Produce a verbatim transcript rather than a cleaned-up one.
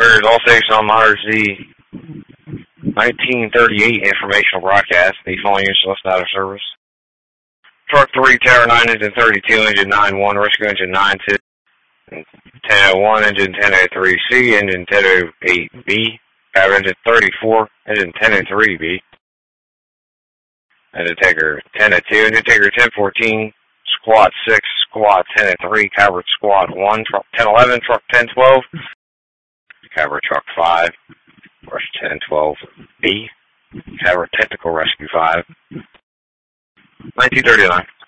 Here's all stations on monitor Z nineteen thirty-eight informational broadcast. The following units left out of service. Truck three, Tower nine, engine thirty-two, engine nine one, rescue engine nine two, ten oh one, engine ten oh three C, engine ten oh eight B, power engine thirty-four, engine ten oh three B, engine taker ten oh two, engine taker ten fourteen, squad six, squad ten oh three, cavalry squad one, truck ten eleven, truck ten twelve, cavalry truck five, rush ten twelve B, cavalry technical rescue five, nineteen thirty-nine.